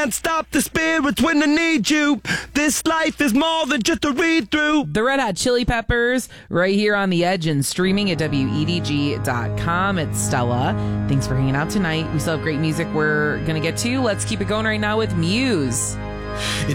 Can't stop the spirits when I need you. This life is more than just a read-through. The Red Hot Chili Peppers, right here on The Edge and streaming at WEDG.com. It's Stella. Thanks for hanging out tonight. We still have great music we're going to get to. Let's keep it going right now with Muse.